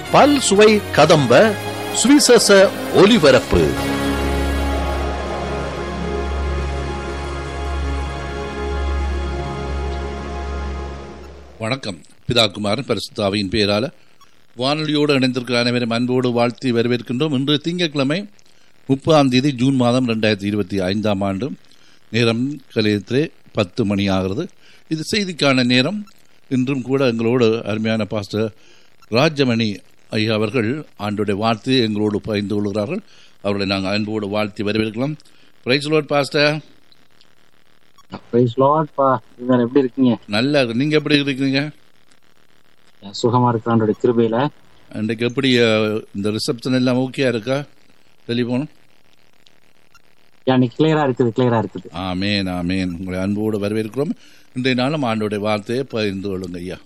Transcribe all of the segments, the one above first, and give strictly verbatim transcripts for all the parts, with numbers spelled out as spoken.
பல் சுவை கதம்ப சுவிசேஷ ஒலிபரப்பு. வணக்கம். பிதாகுமாரன் பரிசுத்த ஆவியின் பெயரால வானொலியோடு இணைந்திருக்கிற அனைவரும் அன்போடு வாழ்த்தி வரவேற்கின்றோம். இன்று திங்கட்கிழமை முப்பதாம் தேதி ஜூன் மாதம் இரண்டாயிரத்தி இருபத்தி ஐந்தாம் ஆண்டு. நேரம் கலையத்திலே பத்து மணி ஆகிறது. இது செய்திக்கான நேரம். இன்றும் கூட எங்களோடு அருமையான பாஸ்டர் ராஜமணி ஐயா அவர்கள் ஆண்டுடைய வாழ்த்து எங்களோடு பகிர்ந்து கொள்கிறார்கள். அவர்களை நாங்கள் அன்போடு வாழ்த்தி வரவேற்கலாம். Price Lord pastor. Price Lord பா. எப்படி இருக்கீங்க? நல்லா இருக்கு. நீங்க எப்படி இருக்கீங்க? சுகமா இருக்கிற கிருபையில. இன்றைக்கு எப்படி இந்த ரிசப்ஷன் எல்லாம் ஓகேயா இருக்கா? டெலிபோன் கிளியரா இருக்குது, கிளியரா இருக்குது. ஆமேன், ஆமேன். உங்களை அன்போடு வரவேற்கிறோம். இன்றைய நாளும் ஆண்டோடைய வார்த்தையை பகிர்ந்து கொள்ளுங்க ஐயா.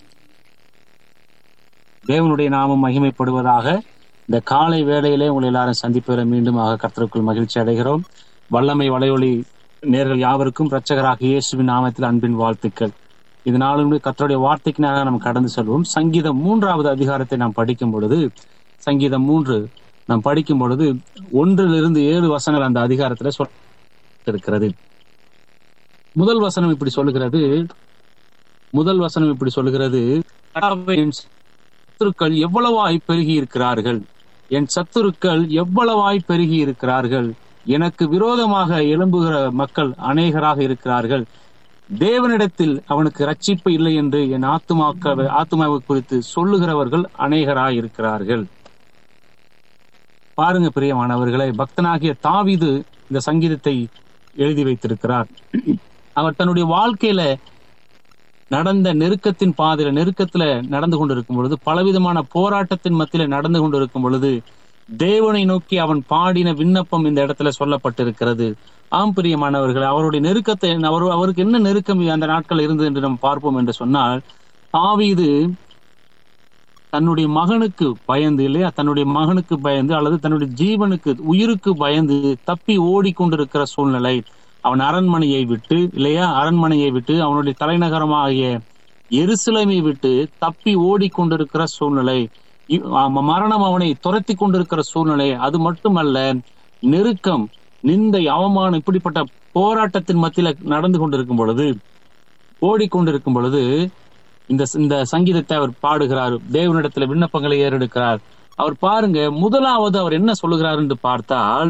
தேவனுடைய நாமம் மகிமைப்படுவதாக. இந்த காலை வேளையிலே உங்களை எல்லாரும் சந்திப்பதில் மீண்டும் ஆக கர்த்தருக்குள் மகிழ்ச்சி அடைகிறோம். வல்லமை வலையொலி நேர்கள் யாவருக்கும் இரட்சகராக இயேசுவின் நாமத்தில் அன்பின் வாழ்த்துக்கள். இதனாலும் கர்த்தருடைய வார்த்தைக்கு நாங்கள் நம்ம கடந்து செல்வோம். சங்கீதம் மூன்றாவது அதிகாரத்தை நாம் படிக்கும் பொழுது, சங்கீதம் மூன்று நாம் படிக்கும் பொழுது ஒன்றிலிருந்து ஏழு வசனங்கள் அந்த அதிகாரத்துல சொல்லிருக்கிறது. முதல் வசனம் இப்படி சொல்லுகிறது முதல் வசனம் இப்படி சொல்லுகிறது சத்துருக்கள் எவ்வளவாய் பெருகி இருக்கிறார்கள், என் சத்துருக்கள் எவ்வளவாய் பெருகி இருக்கிறார்கள், எனக்கு விரோதமாக எழும்புகிற மக்கள் அநேகராக இருக்கிறார்கள், தேவனிடத்தில் அவனுக்கு ரட்சிப்பு இல்லை என்று என் ஆத்துமாக்க ஆத்துமாவை குறித்து சொல்லுகிறவர்கள் அநேகராய் இருக்கிறார்கள். பாருங்க பிரியமானவர்களை, பக்தனாகிய தாவீது இந்த சங்கீதத்தை எழுதி வைத்திருக்கிறார். அவர் தன்னுடைய வாழ்க்கையில நடந்த நெருக்கத்தின் பாதையில நெருக்கத்துல நடந்து கொண்டிருக்கும் பொழுது, பலவிதமான போராட்டத்தின் மத்தியில நடந்து கொண்டிருக்கும் பொழுது தேவனை நோக்கி அவன் பாடின விண்ணப்பம் இந்த இடத்துல சொல்லப்பட்டிருக்கிறது. ஆம் பிரியமானவர்கள், அவருடைய நெருக்கத்தை அவர் அவருக்கு என்ன நெருக்கம் அந்த நாட்கள் இருந்தது என்று நம்ம பார்ப்போம் என்று சொன்னால், தாவீது தன்னுடைய மகனுக்கு பயந்து இல்லையா தன்னுடைய மகனுக்கு பயந்து அல்லது தன்னுடைய ஜீவனுக்கு உயிருக்கு பயந்து தப்பி ஓடிக்கொண்டிருக்கிற சூழ்நிலை. அவன் அரண்மனையை விட்டு இல்லையா அரண்மனையை விட்டு அவனுடைய தலைநகரமாகிய எருசலேமை விட்டு தப்பி ஓடிக்கொண்டிருக்கிற சூழ்நிலை. மரணம் அவனை துரத்தி கொண்டிருக்கிற சூழ்நிலை. அது மட்டுமல்ல, நெருக்கம், நிந்தை, அவமானம், இப்படிப்பட்ட போராட்டத்தின் மத்தியில நடந்து கொண்டிருக்கும் பொழுது ஓடிக்கொண்டிருக்கும் பொழுது இந்த இந்த சங்கீதத்தை அவர் பாடுகிறார். தேவனிடத்துல விண்ணப்பங்களை ஏறெடுக்கிறார். அவர் பாருங்க, முதலாவது அவர் என்ன சொல்லுகிறார் என்று பார்த்தால்,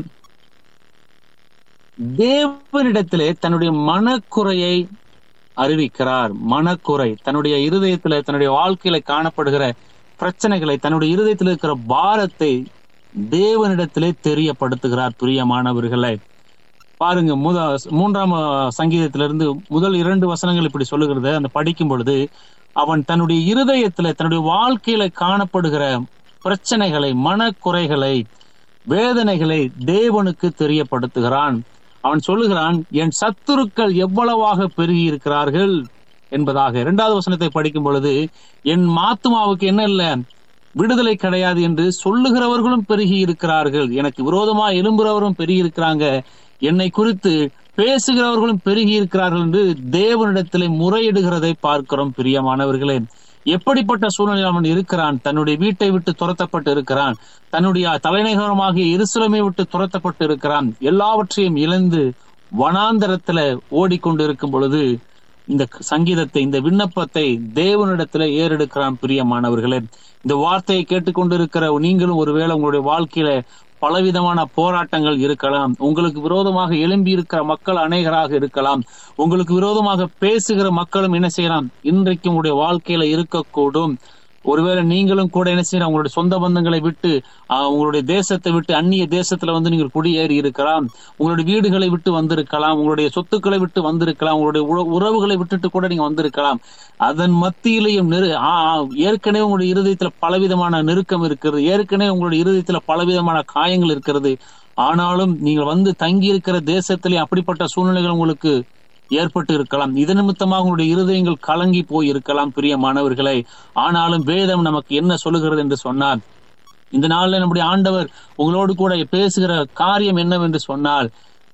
தேவனிடத்திலே தன்னுடைய மனக்குறையை அறிவிக்கிறார். மனக்குறை, தன்னுடைய இருதயத்துல தன்னுடைய வாழ்க்கையில காணப்படுகிற பிரச்சனைகளை, தன்னுடைய இருதயத்தில் இருக்கிற பாரத்தை தேவனிடத்திலே தெரியப்படுத்துகிறார். பிரியமானவர்களை பாருங்க, முத மூன்றாம் சங்கீதத்திலிருந்து முதல் இரண்டு வசனங்கள் இப்படி சொல்லுகிறது. அந்த படிக்கும் பொழுது அவன் தன்னுடைய இருதயத்துல தன்னுடைய வாழ்க்கையில காணப்படுகிற பிரச்சனைகளை, மனக்குறைகளை, வேதனைகளை தேவனுக்கு தெரியப்படுத்துகிறான். அவன் சொல்லுகிறான், என் சத்துருக்கள் எவ்வளவாக பெருகி இருக்கிறார்கள் என்பதாக. இரண்டாவது வசனத்தை படிக்கும் பொழுது, என் ஆத்துமாவுக்கு என்ன இல்ல விடுதலை கிடையாது என்று சொல்லுகிறவர்களும் பெருகி இருக்கிறார்கள், எனக்கு விரோதமா எழும்புறவரும் பெருகி இருக்கிறாங்க, என்னை குறித்து பேசுகிறவர்களும் பெருகி இருக்கிறார்கள் என்று தேவனிடத்திலே முறையிடுகிறதை பார்க்கிறோம். பிரியமானவர்களே, எப்படிப்பட்ட சூழ்நிலையில் அவன் இருக்கிறான்? தன்னுடைய வீட்டை விட்டு துரத்தப்பட்டு இருக்கிறான். தன்னுடைய தலைநகரமாகிய எருசலேமை விட்டு துரத்தப்பட்டு இருக்கிறான். எல்லாவற்றையும் இழந்து வனாந்தரத்துல ஓடிக்கொண்டிருக்கும் பொழுது இந்த சங்கீதத்தை, இந்த விண்ணப்பத்தை தேவனிடத்துல ஏறெடுக்கிறான். பிரியமானவர்களே, இந்த வார்த்தையை கேட்டுக்கொண்டிருக்கிற நீங்களும் ஒருவேளை உங்களுடைய வாழ்க்கையில பலவிதமான போராட்டங்கள் இருக்கலாம். உங்களுக்கு விரோதமாக எழும்பி இருக்கிற மக்கள் அநேகராக இருக்கலாம். உங்களுக்கு விரோதமாக பேசுகிற மக்களும் என்ன செய்யலாம், இன்றைக்கு உங்களுடைய வாழ்க்கையில இருக்கக்கூடும். ஒருவேளை நீங்களும் கூட என்ன செய்யலாம், உங்களுடைய சொந்த பந்தங்களை விட்டு, உங்களுடைய தேசத்தை விட்டு அந்நிய தேசத்துல வந்து நீங்கள் குடியேறி இருக்கலாம். உங்களுடைய வீடுகளை விட்டு வந்திருக்கலாம், உங்களுடைய சொத்துக்களை விட்டு வந்திருக்கலாம், உங்களுடைய உறவுகளை விட்டுட்டு கூட நீங்க வந்திருக்கலாம். அதன் மத்தியிலையும் நெரு ஏற்கனவே உங்களுடைய இருதயத்துல பலவிதமான நெருக்கம் இருக்கிறது, ஏற்கனவே உங்களுடைய இருதயத்துல பலவிதமான காயங்கள் இருக்கிறது. ஆனாலும் நீங்கள் வந்து தங்கி இருக்கிற தேசத்திலே அப்படிப்பட்ட சூழ்நிலைகள் உங்களுக்கு ஏற்பட்டு இருக்கலாம். இது நிமித்தமாக உங்களுடைய இருதயங்கள் கலங்கி போய் இருக்கலாம். பிரியமானவர்களை, ஆனாலும் வேதம் நமக்கு என்ன சொல்லுகிறது என்று சொன்னால், இந்த நாளில் நம்முடைய ஆண்டவர் உங்களோடு கூட பேசுகிற காரியம் என்னவென்று சொன்னால்,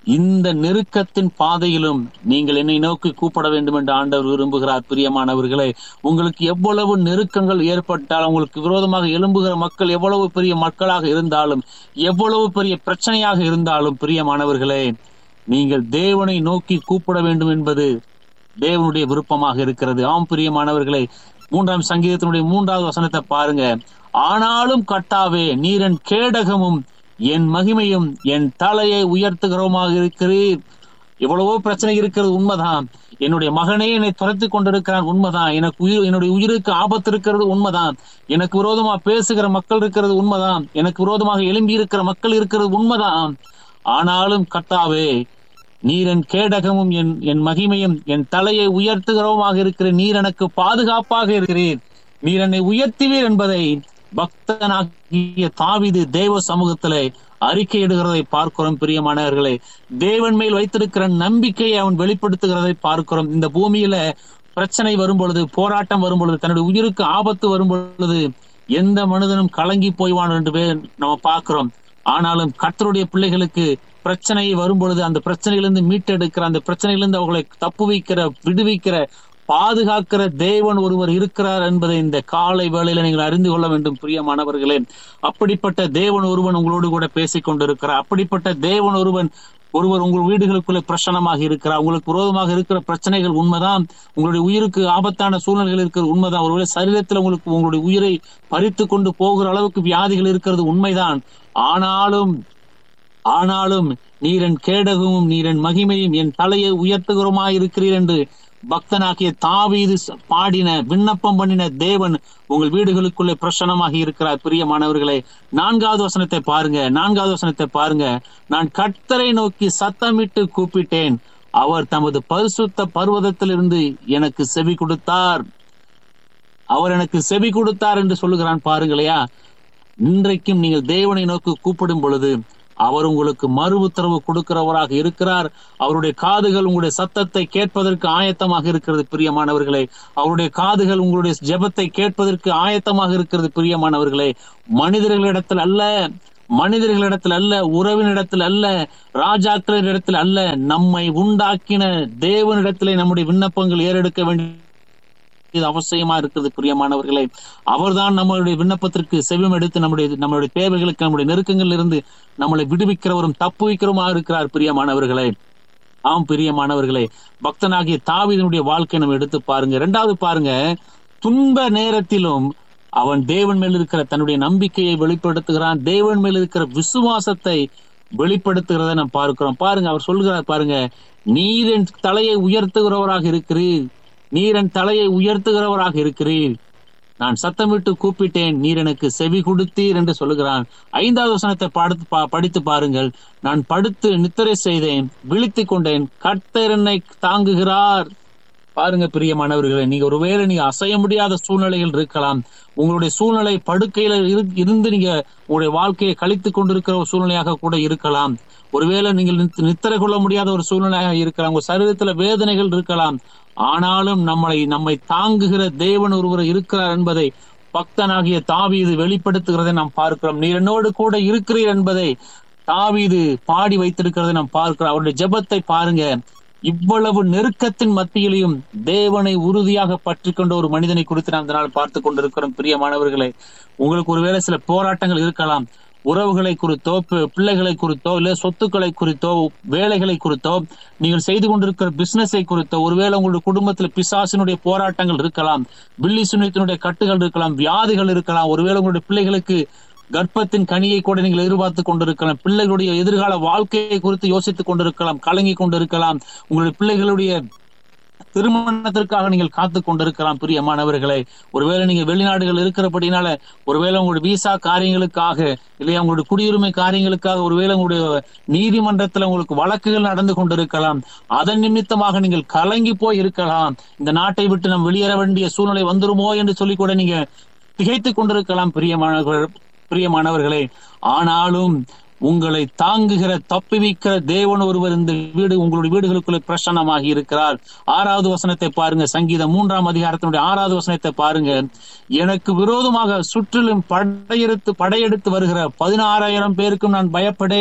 இந்த நெருக்கத்தின் பாதையிலும் நீங்கள் என்னை நோக்கி கூப்பிட வேண்டும் என்று ஆண்டவர் விரும்புகிறார். பிரியமானவர்களே, உங்களுக்கு எவ்வளவு நெருக்கங்கள் ஏற்பட்டாலும், உங்களுக்கு விரோதமாக எழும்புகிற மக்கள் எவ்வளவு பெரிய மக்களாக இருந்தாலும், எவ்வளவு பெரிய பிரச்சனையாக இருந்தாலும், பிரியமானவர்களே, நீங்கள் தேவனை நோக்கி கூப்பிட வேண்டும் என்பது தேவனுடைய விருப்பமாக இருக்கிறது. ஆம் பிரியமானவர்களே, மூன்றாம் சங்கீதத்தினுடைய மூன்றாவது வசனத்தை பாருங்க. ஆனாலும் கர்த்தாவே, நீர் என் கேடகமும் என் மகிமையும் என் தலையை உயர்த்துகிறோமாக இருக்கிறீர். எவ்வளவோ பிரச்சனை இருக்கிறது, உண்மைதான். என்னுடைய மகனே என்னை துரத்தி கொண்டிருக்கிறான், உண்மைதான். எனக்கு உயிர் என்னுடைய உயிருக்கு ஆபத்து இருக்கிறது, உண்மைதான். எனக்கு விரோதமா பேசுகிற மக்கள் இருக்கிறது, உண்மைதான். எனக்கு விரோதமாக எழும்பி இருக்கிற மக்கள் இருக்கிறது, உண்மைதான். ஆனாலும் கர்த்தாவே, நீர் என் கேடகமும் என் என் மகிமையும் என் தலையை உயர்த்துகிறோமாக இருக்கிறேன். நீர் எனக்கு பாதுகாப்பாக இருக்கிறீர். நீர் என்னை உயர்த்துவீர் என்பதை பக்தனாகிய தாவீது தேவ சமூகத்திலே அறிக்கையிடுகிறதை பார்க்கிறோம். பிரியமானவர்களே, தேவன் மேல் வைத்திருக்கிற நம்பிக்கையை அவன் வெளிப்படுத்துகிறதை பார்க்கிறோம். இந்த பூமியில பிரச்சனை வரும் பொழுது, போராட்டம் வரும் பொழுது, தன்னுடைய உயிருக்கு ஆபத்து வரும் பொழுது எந்த மனிதனும் கலங்கி போய்வான் என்று நம்ம பார்க்கிறோம். ஆனாலும் கர்த்தருடைய பிள்ளைகளுக்கு பிரச்சனை வரும் பொழுது அந்த பிரச்சனையிலிருந்து மீட்டெடுக்கிற, அந்த பிரச்சனையிலிருந்து அவர்களை தப்பு வைக்கிற, விடுவிக்கிற, பாதுகாக்கிற தேவன் ஒருவர் இருக்கிறார் என்பதை இந்த காலை வேளையில நீங்கள் அறிந்து கொள்ள வேண்டும். பிரியமானவர்களே, அப்படிப்பட்ட தேவன் ஒருவன் உங்களோடு கூட பேசிக் கொண்டிருக்கிறார். அப்படிப்பட்ட தேவன் ஒருவன் ஒருவர் உங்கள் வீடுகளுக்குள்ளே பிரச்சனமாக இருக்கிறார். உங்களுக்கு விரோதமாக இருக்கிற பிரச்சனைகள் உண்மைதான். உங்களுடைய உயிருக்கு ஆபத்தான சூழ்நிலைகள் இருக்கிறது, உண்மைதான். ஒருவேளை சரீரத்தில் உங்களுக்கு உங்களுடைய உயிரை பறித்து கொண்டு போகிற அளவுக்கு வியாதிகள் இருக்கிறது, உண்மைதான். ஆனாலும் ஆனாலும் நீர் என் கேடகமும் நீர் என் மகிமையும் என் தலையை உயர்த்துகிறோமாய் இருக்கிறீர் என்று பக்தனாகிய தாவீது பாடின, விண்ணப்பம் பண்ணின தேவன் உங்கள் வீடுகளுக்குள்ளே பிரசன்னமாக இருக்கிறார். பிரியமானவர்களே, நான்காவது வசனத்தை பாருங்க. நான்காவது வசனத்தை பாருங்க. நான் கர்த்தரை நோக்கி சத்தமிட்டு கூப்பிட்டேன், அவர் தமது பரிசுத்த பர்வதத்திலிருந்து எனக்கு செவி கொடுத்தார். அவர் எனக்கு செவி கொடுத்தார் என்று சொல்லுகிறான். பாருங்களையா, இன்றைக்கும் நீங்கள் தேவனை நோக்கி கூப்பிடும் பொழுது அவர் உங்களுக்கு மறு உத்தரவு கொடுக்கிறவராக இருக்கிறார். அவருடைய காதுகள் உங்களுடைய சத்தத்தை கேட்பதற்கு ஆயத்தமாக இருக்கிறது. பிரியமானவர்களே, அவருடைய காதுகள் உங்களுடைய ஜெபத்தை கேட்பதற்கு ஆயத்தமாக இருக்கிறது. பிரியமானவர்களே, மனிதர்களிடத்தில் அல்ல, மனிதர்களிடத்தில் அல்ல, உறவினிடத்தில் அல்ல, ராஜாக்களின் இடத்தில் அல்ல, நம்மை உண்டாக்கின தேவனிடத்திலே நம்முடைய விண்ணப்பங்கள் ஏறெடுக்க வேண்டிய இது அவசியமா இருக்கிறது. பிரியமானவர்களே, அவர்தான் நம்மளுடைய விண்ணப்பத்திற்கு செவியம் எடுத்து நம்முடைய நம்மளுடைய தேவைகளுக்கு, நம்முடைய நெருக்கங்கள் இருந்து நம்மளை விடுவிக்கிறவரும் தப்பு வைக்கிறவருமா இருக்கிறார். பிரியமானவர்களே, ஆம் பிரியமானவர்களே, பக்தனாகிய தாவீதினுடைய வாழ்க்கை நம்ம எடுத்து பாருங்க. இரண்டாவது பாருங்க, துன்ப நேரத்திலும் அவன் தேவன் மேல் இருக்கிற தன்னுடைய நம்பிக்கையை வெளிப்படுத்துகிறான். தேவன் மேல் இருக்கிற விசுவாசத்தை வெளிப்படுத்துகிறத நம்ம பார்க்கிறோம். பாருங்க, அவர் சொல்கிறார் பாருங்க, நீர் என் தலையை உயர்த்துகிறவராக இருக்கிறீர், நீர் என் தலையை உயர்த்துகிறவராக இருக்கிறீர். நான் சத்தமிட்டு கூப்பிட்டேன், நீர் எனக்கு செவி கொடுத்தீர் என்று சொல்லுகிறான். ஐந்தாவது வசனத்தை படித்து பாருங்கள். நான் படுத்து நித்திரை செய்தேன், விழித்துக் கொண்டேன், கர்த்தர் என்னை தாங்குகிறார். பாருங்க பிரியமானவர்களே, நீங்க ஒருவேளை நீங்க அசைய முடியாத சூழ்நிலைகள் இருக்கலாம். உங்களுடைய சூழ்நிலை படுக்கையில இருந்து நீங்க உங்களுடைய வாழ்க்கையை கழித்துக் கொண்டிருக்கிற ஒரு சூழ்நிலையாக கூட இருக்கலாம். ஒருவேளை நீங்கள் நித்திரை கொள்ள முடியாத ஒரு சூழ்நிலையாக இருக்கலாம். உங்க சரீரத்துல வேதனைகள் இருக்கலாம். ஆனாலும் நம்மளை நம்மை தாங்குகிற தேவன் ஒருவர் இருக்கிறார் என்பதை பக்தனாகிய தாவீது வெளிப்படுத்துகிறதை நாம் பார்க்கிறோம். நீர் என்னோடு கூட இருக்கிறீர் என்பதை தாவீது பாடி வைத்திருக்கிறதை நாம் பார்க்கிறோம். அவருடைய ஜெபத்தை பாருங்க. இவ்வளவு நெருக்கத்தின் மத்தியிலையும் தேவனை உறுதியாக பற்றி கொண்ட ஒரு மனிதனை குறித்து நாம் இதனால் பார்த்து கொண்டிருக்கிறோம். பிரியமானவர்களே, உங்களுக்கு ஒருவேளை சில போராட்டங்கள் இருக்கலாம். உறவுகளை குறித்தோ, பிள்ளைகளை குறித்தோ, இல்ல சொத்துக்களை குறித்தோ, வேலைகளை குறித்தோ, நீங்கள் செய்து கொண்டிருக்கிற பிசினஸை குறித்தோ, ஒருவேளை உங்களுடைய குடும்பத்தில் பிசாசினுடைய போராட்டங்கள் இருக்கலாம், பில்லி சுனித்தினுடைய கட்டுகள் இருக்கலாம், வியாதிகள் இருக்கலாம். ஒருவேளை உங்களுடைய பிள்ளைகளுக்கு கர்ப்பத்தின் கனியை கூட நீங்கள் எதிர்பார்த்து கொண்டிருக்கலாம். பிள்ளைகளுடைய எதிர்கால வாழ்க்கையை குறித்து யோசித்துக் கொண்டிருக்கலாம், கலங்கி கொண்டிருக்கலாம். உங்களுடைய பிள்ளைகளுடைய திருமணத்திற்காக நீங்கள் காத்து கொண்டிருக்கலாம். பிரியமானவர்களே, ஒருவேளை நீங்க வெளிநாடுகள் இருக்கிறபடினால ஒருவேளை உங்களுடைய விசா காரியங்களுக்காக, இல்லையா உங்களுடைய குடியுரிமை காரியங்களுக்காக, ஒருவேளை உங்களுடைய நீதிமன்றத்துல உங்களுக்கு வழக்குகள் நடந்து கொண்டிருக்கலாம். அதன் நிமித்தமாக நீங்கள் கலங்கி போய் இருக்கலாம். இந்த நாட்டை விட்டு நாம் வெளியேற வேண்டிய சூழ்நிலை வந்துருமோ என்று சொல்லி கூட நீங்க திகைத்துக் கொண்டிருக்கலாம். பிரியமானவர்கள் பிரியமானவர்களே ஆனாலும் உங்களை தாங்குகிற தப்புவிக்கிற தேவன் ஒருவர் இந்த வீடு உங்களுடைய வீடுகளுக்குள்ளே பிரசன்னமாகி இருக்கிறார். ஆறாவது வசனத்தை பாருங்க. சங்கீதம் மூன்றாம் அதிகாரத்தினுடைய ஆறாவது வசனத்தை பாருங்க. எனக்கு விரோதமாக சுற்றிலும் படையெடுத்து படையெடுத்து வருகிற பதினாறாயிரம் பேருக்கும் நான் பயப்படேன்.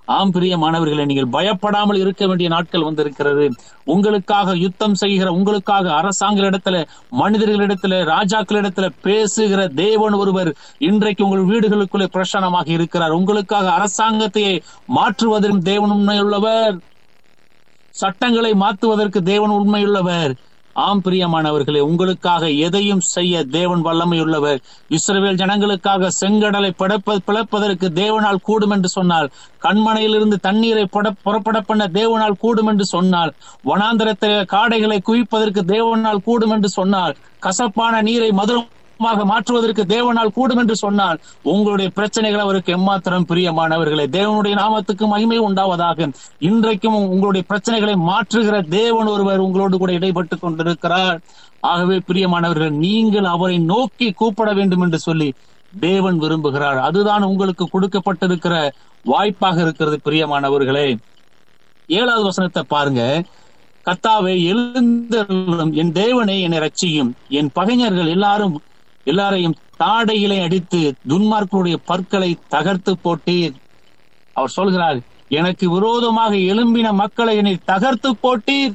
ஆம் பிரியமானவர்களே, நீங்கள் பயப்படாமல் இருக்க வேண்டிய நாட்கள் வந்திருக்கிறது. உங்களுக்காக யுத்தம் செய்கிற, உங்களுக்காக அரசாங்கங்களிடத்துல, மனிதர்களிடத்துல, ராஜாக்களிடத்துல பேசுகிற தேவன் ஒருவர் இன்றைக்கு உங்கள் வீடுகளுக்குள்ளே பிரசன்னமாக இருக்கிறார். உங்களுக்காக அரசாங்கத்தையே மாற்றுவதற்கு தேவன் உண்மையுள்ளவர். சட்டங்களை மாற்றுவதற்கு தேவன் உண்மையுள்ளவர். ஆம் பிரியமானவர்களே, உங்களுக்காக எதையும் செய்ய தேவன் வல்லமையுள்ளவர். இஸ்ரவேல் ஜனங்களுக்காக செங்கடலை பிளப்ப பிளப்பதற்கு தேவனால் கூடும் என்று சொன்னால், கண்மனையிலிருந்து தண்ணீரை புறப்பட பண்ண தேவனால் கூடும் என்று சொன்னால், வனாந்தரத்திலே காடைகளை குவிப்பதற்கு தேவனால் கூடும் என்று சொன்னால், கசப்பான நீரை மதுரம் மாற்றுவதற்கு தேவனால் கூடும் என்று சொன்னால், உங்களுடைய பிரச்சனைகள் அவருக்கு எம்மாத்திரம் பிரியமானவர்களே. தேவனுடைய நாமத்துக்கு மகிமை உண்டாவதாக. இன்றைக்கும் உங்களுடைய பிரச்சனைகளை மாற்றுகிற தேவன் ஒருவர் உங்களோடு கூட இடைப்பட்டு கொண்டிருக்கிறார். ஆகவே பிரியமானவர்கள், நீங்கள் அவரை நோக்கி கூப்பிட வேண்டும் என்று சொல்லி தேவன் விரும்புகிறார். அதுதான் உங்களுக்கு கொடுக்கப்பட்டிருக்கிற வாய்ப்பாக இருக்கிறது. பிரியமானவர்களே, ஏழாவது வசனத்தை பாருங்க. கர்த்தாவே எழுந்தருளும், என் தேவனே என்னை ரட்சியும், என் பகைஞர்கள் எல்லாரும் எல்லாரையும் தாடையிலே அடித்து துன்மார்க்கருடைய பற்களை தகர்த்து போட்டீர். அவர் சொல்கிறார், எனக்கு விரோதமாக எழும்பின மக்களை என்னை தகர்த்து போட்டீர்.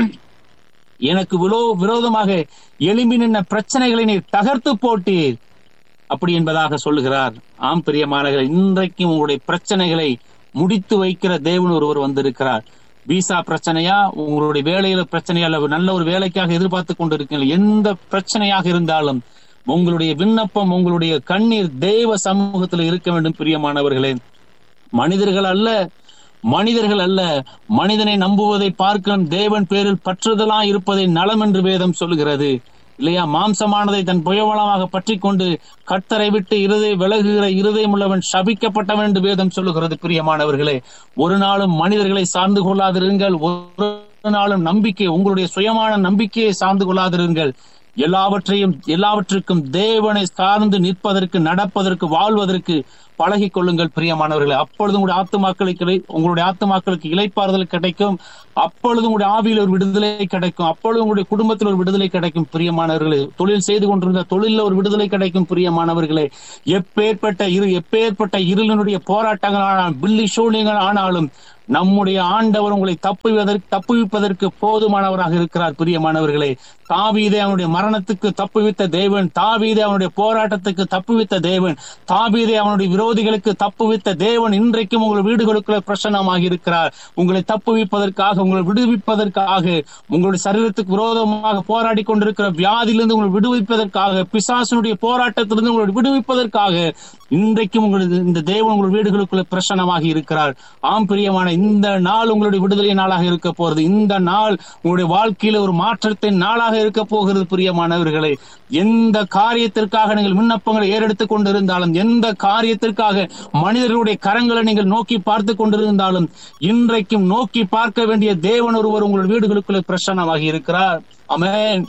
எனக்கு விரோ விரோதமாக எழும்பி நின்ற பிரச்சனைகளை நீ தகர்த்து போட்டீர் அப்படி என்பதாக சொல்லுகிறார். ஆம் பிரியமானவர்களே, இன்றைக்கும் உங்களுடைய பிரச்சனைகளை முடித்து வைக்கிற தேவன் ஒருவர் வந்திருக்கிறார். விசா பிரச்சனையா, உங்களுடைய வேலையில பிரச்சனையா, அல்ல நல்ல ஒரு வேலைக்காக எதிர்பார்த்து கொண்டிருக்கீங்க, எந்த பிரச்சனையாக இருந்தாலும் உங்களுடைய விண்ணப்பம், உங்களுடைய கண்ணீர் தேவ சமூகத்தில் இருக்க வேண்டும். பிரியமானவர்களே, மனிதர்கள் அல்ல மனிதர்கள் அல்ல மனிதனை நம்புவதை பார்க்க தேவன் பேரில் பற்றுதலா இருப்பதை நலம் என்று வேதம் சொல்லுகிறது இல்லையா? மாம்சமானதை தன் புயவளமாக பற்றி கொண்டு கர்த்தரை விட்டு இருதை விலகுகிற இருதயம் உள்ளவன் சபிக்கப்பட்டவன் என்று வேதம் சொல்லுகிறது. பிரியமானவர்களே, ஒரு நாளும் மனிதர்களை சார்ந்து கொள்ளாதிருங்கள். ஒரு நாளும் நம்பிக்கை, உங்களுடைய சுயமான நம்பிக்கையை சார்ந்து கொள்ளாதிருங்கள். எல்லாவற்றையும் எல்லாவற்றுக்கும் தேவனை சார்ந்து நிற்பதற்கு, நடப்பதற்கு, வாழ்வதற்கு பழகி கொள்ளுங்கள் பிரியமானவர்களே. அப்பொழுது உங்களுடைய ஆத்துமாக்களுக்கு உங்களுடைய ஆத்துமாக்களுக்கு இளைப்பாறுதல் கிடைக்கும். அப்பொழுது உங்களுடைய ஆவியில் ஒரு விடுதலை கிடைக்கும். அப்பொழுது உங்களுடைய குடும்பத்தில் ஒரு விடுதலை கிடைக்கும். பிரியமானவர்களே, தொழில் செய்து கொண்டிருந்த தொழிலில் ஒரு விடுதலை கிடைக்கும். பிரியமானவர்களே, எப்பேற்பட்ட இரு எப்பேற்பட்ட இருளினுடைய போராட்டங்கள் ஆனாலும், பில்லி சூழ்நிலைகள் ஆனாலும், நம்முடைய ஆண்டவர் உங்களை தப்புவதற்கு தப்புவிப்பதற்கு போதுமானவராக இருக்கிறார். பிரியமானவர்களே, தாவீதை அவனுடைய மரணத்துக்கு தப்புவித்த தேவன், தாவீதை அவனுடைய போராட்டத்துக்கு தப்புவித்த தேவன், தாவீதை அவனுடைய விரோதிகளுக்கு தப்புவித்த தேவன் இன்றைக்கும் உங்கள் வீடுகளுக்குள்ள பிரசன்னமாக இருக்கிறார். உங்களை தப்புவிப்பதற்காக, உங்களை விடுவிப்பதற்காக, உங்களுடைய சரீரத்துக்கு விரோதமாக போராடி கொண்டிருக்கிற வியாதியிலிருந்து உங்களை விடுவிப்பதற்காக, பிசாசனுடைய போராட்டத்திலிருந்து உங்களை விடுவிப்பதற்காக இன்றைக்கும் உங்களது இந்த தேவன் உங்கள் வீடுகளுக்குள்ள பிரசன்னமாக இருக்கிறார். ஆம் பிரியமான, இந்த நாள் உங்களுடைய விடுதலை நாளாக இருக்க போகிறது. இந்த நாள் உங்களுடைய வாழ்க்கையில ஒரு மாற்றத்தின் நாளாக இருக்க போகிறது. பிரியமானவர்களே, எந்த காரியத்திற்காக நீங்கள் விண்ணப்பங்களை ஏறெடுத்துக் கொண்டிருந்தாலும், எந்த காரியத்திற்காக மனிதர்களுடைய கரங்களை நீங்கள் நோக்கி பார்த்து கொண்டிருந்தாலும், இன்றைக்கும் நோக்கி பார்க்க வேண்டிய தேவன் ஒருவர் உங்களுடைய வீடுகளுக்குள்ளே பிரசன்னமாக இருக்கிறார். ஆமென்.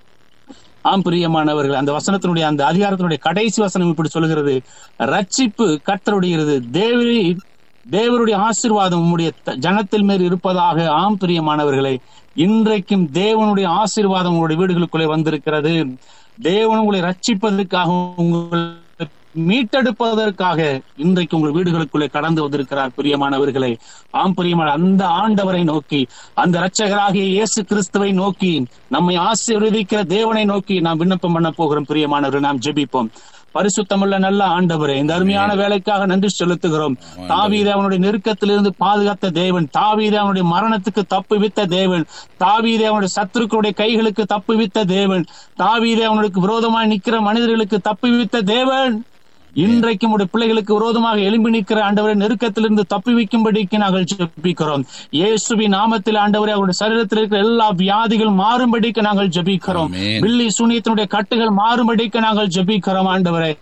ஆம் பிரியமானவர்கள், அந்த வசனத்தினுடைய அந்த அதிகாரத்தினுடைய கடைசி வசனம் இப்படி சொல்கிறது, ரட்சிப்பு கர்த்தருடையது, தேவரி தேவருடைய ஆசீர்வாதம் உம்முடைய ஜனத்தில் மேல் இருப்பதாக. ஆம் பிரியமானவர்களே, இன்றைக்கும் தேவனுடைய ஆசீர்வாதம் உங்களுடைய வீடுகளுக்குள்ளே வந்திருக்கிறது. தேவன் உங்களை ரட்சிப்பதற்காக, உங்களை மீட்டெடுப்பதற்காக இன்றைக்கு உங்கள் வீடுகளுக்குள்ளே கடந்து வந்திருக்கிறார். பிரியமானவர்களே, ஆம் பிரியமான, அந்த ஆண்டவரை நோக்கி, அந்த இரட்சகராகிய இயேசு கிறிஸ்துவை நோக்கி, நம்மை ஆசீர்வதிக்கிற தேவனை நோக்கி நாம் விண்ணப்பம் பண்ண போகிறோம். பிரியமானவர்கள், நாம் ஜெபிப்போம். பரிசுத்தமுள்ள நல்ல ஆண்டவரே, இந்த அருமையான வேலைக்காக நன்றி செலுத்துகிறோம். தாவீதை அவனுடைய நெருக்கத்திலிருந்து பாதுகாத்த தேவன், தாவீதை அவனுடைய மரணத்துக்கு தப்புவித்த தேவன், தாவீதை அவனுடைய சத்துருக்களுடைய கைகளுக்கு தப்புவித்த தேவன், தாவீதை அவனுக்கு விரோதமாக நிற்கிற மனிதர்களுக்கு தப்புவித்த தேவன், இன்றைக்கும் உடைய பிள்ளைகளுக்கு விரோதமாக எழும்பி நிற்கிற ஆண்டவரை நெருக்கத்திலிருந்து தப்புவிக்கும்படிக்கு நாங்கள் ஜெபிக்கிறோம். இயேசுவின் நாமத்தில் ஆண்டவரே, அவருடைய சரீரத்தில் இருக்கிற எல்லா வியாதிகள் மாறும்படிக்கு நாங்கள் ஜெபிக்கிறோம். பில்லி சூனியத்தினுடைய கட்டுகள் மாறும்படிக்கு நாங்கள் ஜெபிக்கிறோம். ஆண்டவரே,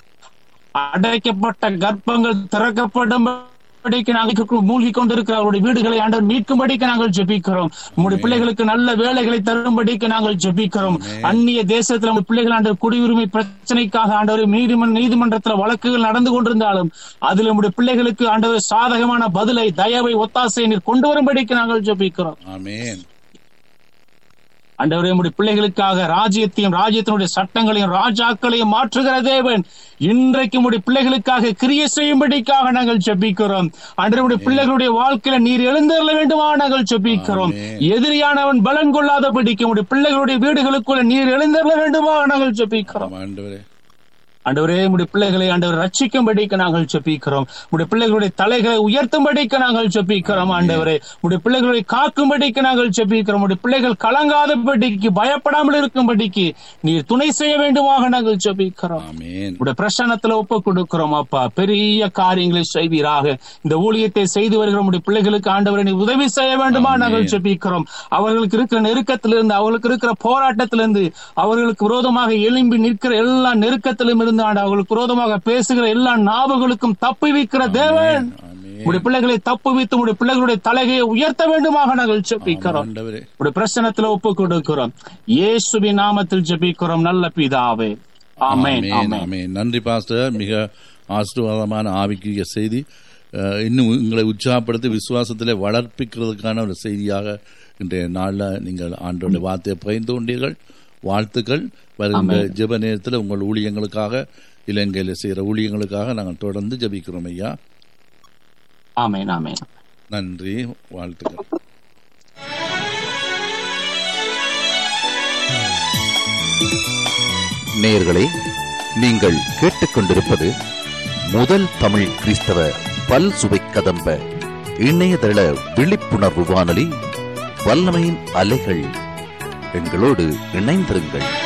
அடைக்கப்பட்ட கர்ப்பங்கள் திறக்கப்படும் நாங்கள் மூழ்கி கொண்டிருக்கிற அவருடைய வீடுகளை ஆண்டவர் மீட்கும்படிக்கு நாங்கள் ஜெபிக்கிறோம். உங்களுடைய பிள்ளைகளுக்கு நல்ல வேலைகளை தரும்படிக்கு நாங்கள் ஜெபிக்கிறோம். அந்நிய தேசத்தில் நம்ம பிள்ளைகள் ஆண்டவர் குடியுரிமை பிரச்சனைக்காக ஆண்டவர் நீதிமன்ற நீதிமன்றத்தில் வழக்குகள் நடந்து கொண்டிருந்தாலும் அதில் நம்முடைய பிள்ளைகளுக்கு ஆண்டவர் சாதகமான பதிலை, தயவை, ஒத்தாசை நீர் கொண்டு வரும்படிக்கு நாங்கள் ஜெபிக்கிறோம். ஆமென். ஆண்டவரே, உம்முடைய பிள்ளைகளுக்காக ராஜ்யத்தையும் ராஜ்யத்தினுடைய சட்டங்களையும் ராஜாக்களையும் மாற்றுகிற தேவன், இன்றைக்கு உம்முடைய பிள்ளைகளுக்காக கிரியை செய்யும்படிக்காக நாங்கள் ஜெபிக்கிறோம். ஆண்டவரே, உம்முடைய பிள்ளைகளுடைய வாழ்க்கையில நீர் எழுந்தருள வேண்டுமா நாங்கள் ஜெபிக்கிறோம். எதிரியானவன் பலன் கொள்ளாதபடிக்கு உம்முடைய பிள்ளைகளுடைய வீடுகளுக்குள்ள நீர் எழுந்தருள வேண்டுமா நாங்கள் ஜெபிக்கிறோம். ஆண்டவரே, உம்முடைய பிள்ளைகளை ஆண்டவர் ரட்சிக்கும்படிக்கு நாங்கள் ஜெபிக்கிறோம். உம்முடைய பிள்ளைகளுடைய தலைகளை உயர்த்தும்படிக்கு நாங்கள் ஜெபிக்கிறோம். ஆண்டவரே, உம்முடைய பிள்ளைகளை காக்கும்படிக்கு நாங்கள் ஜெபிக்கிறோம். உம்முடைய பிள்ளைகள் கலங்காதபடிக்கு, பயப்படாமல் இருக்கும்படிக்கு நீர் துணை செய்ய வேண்டுமாக நாங்கள் ஜெபிக்கிறோம். உம்முடைய பிரசன்னத்துல ஒப்பு கொடுக்கிறோம். அப்பா, பெரிய காரியங்களை செய்வீராக. இந்த ஊழியத்தை செய்து வருகிற உம்முடைய பிள்ளைகளுக்கு ஆண்டவரை நீ உதவி செய்ய வேண்டுமா நாங்கள் ஜெபிக்கிறோம். அவர்களுக்கு இருக்கிற நெருக்கத்திலிருந்து, அவர்களுக்கு இருக்கிற போராட்டத்திலிருந்து, அவர்களுக்கு விரோதமாக எழும்பி நிற்கிற எல்லா நெருக்கத்திலும் அவர்களுக்கு விரோதமாக பேசுகிற எல்லா நாவுகளுக்கும் தப்பி வைக்கிற தேவன், உடைய பிள்ளைகளை தப்பு வைத்து உடைய பிள்ளைகளுடைய தலைகையை உயர்த்த வேண்டுமாக நாங்கள் ஜெபிக்கிறோம். உடைய பிரசன்னத்தில் ஒப்பு கொடுக்கிறோம். இயேசுவின் நாமத்தில் ஜெபிக்கிறோம் நல்ல பிதாவே, ஆமென். ஆமென். நன்றி பாஸ்டர். மிக ஆசீர்வாதமான ஆவிக்குரிய செய்தி. இன்னும் உங்களை உற்சாகப்படுத்தி விசுவாசத்திலே வளர்ப்பிக்கிறதுக்கான ஒரு செய்தியாக இன்றைய நாளில் நீங்கள் ஆண்டவருடைய வார்த்தையை பகிர்ந்து கொண்டீர்கள். வாழ்த்துக்கள். வருகின்ற ஜெப நேரத்தில் உங்கள் ஊழியங்களுக்காக, இலங்கையில் செய்கிற ஊழியங்களுக்காக நாங்கள் தொடர்ந்து ஜெபிக்கிறோம் ஐயா. ஆமென், ஆமென். நன்றி, வாழ்த்துக்கள். நேயர்களே, நீங்கள் கேட்டுக்கொண்டிருப்பது முதல் தமிழ் கிறிஸ்தவ பல் சுவை கதம்ப இணையதள விழிப்புணர்வு வானொலி, வல்லமையின் அலைகள். எங்களோடு இணைந்திருங்கள்.